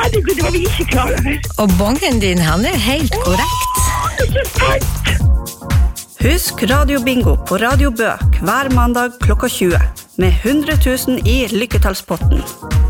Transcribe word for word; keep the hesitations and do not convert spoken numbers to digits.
herregud, det var vi ikke klar over. Og bongen din, han er helt korrekt. Det er så sant. Husk Radio Bingo på Radio Bø hver mandag klokka tjue med hundre tusen i lykketallspotten.